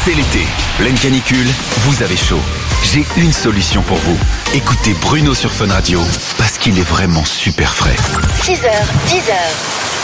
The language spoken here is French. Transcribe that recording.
C'est l'été, pleine canicule, vous avez chaud. J'ai une solution pour vous. Écoutez Bruno sur Fun Radio, parce qu'il est vraiment super frais. 6h, 10h.